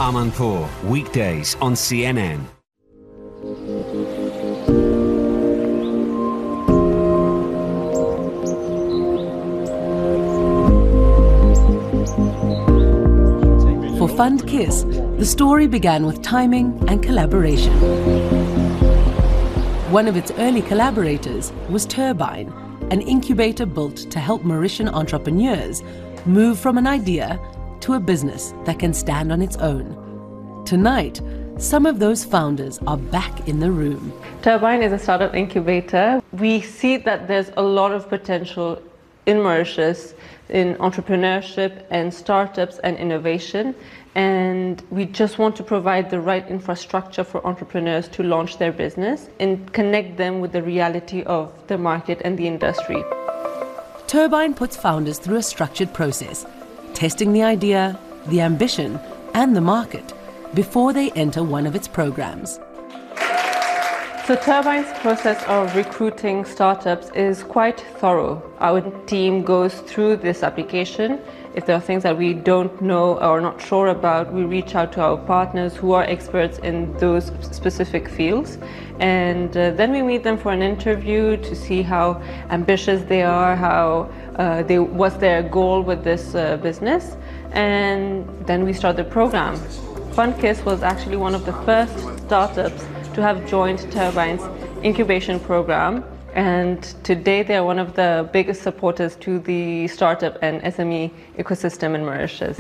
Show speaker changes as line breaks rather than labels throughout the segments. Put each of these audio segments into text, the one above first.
Amanpour, weekdays on CNN.
For Fund Kiss, the story began with timing and collaboration. One of its early collaborators was Turbine, an incubator built to help Mauritian entrepreneurs move from an idea to a business that can stand on its own. Tonight, some of those founders are back in the room.
Turbine is a startup incubator. We see that there's a lot of potential in Mauritius in entrepreneurship and startups and innovation, and we just want to provide the right infrastructure for entrepreneurs to launch their business and connect them with the reality of the market and the industry.
Turbine puts founders through a structured process, testing the idea, the ambition, and the market before they enter one of its programs.
So Turbine's process of recruiting startups is quite thorough. Our team goes through this application. If there are things that we don't know or are not sure about, we reach out to our partners who are experts in those specific fields. And then we meet them for an interview to see how ambitious they are, what's their goal with this business. And then we start the program. FundKiss was actually one of the first startups to have joined Turbine's incubation program, and today they are one of the biggest supporters to the startup and SME ecosystem in Mauritius.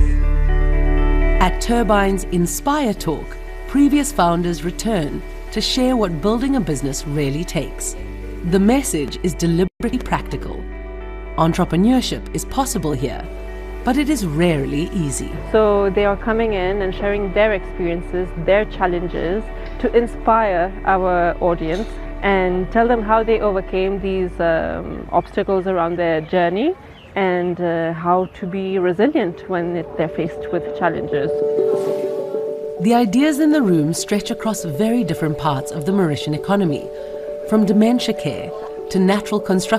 At Turbine's Inspire Talk, previous founders return to share what building a business really takes. The message is deliberately practical. Entrepreneurship is possible here, but it is rarely easy.
So they are coming in and sharing their experiences, their challenges, to inspire our audience and tell them how they overcame these obstacles around their journey and how to be resilient when they're faced with challenges.
The ideas in the room stretch across very different parts of the Mauritian economy, from dementia care to natural construction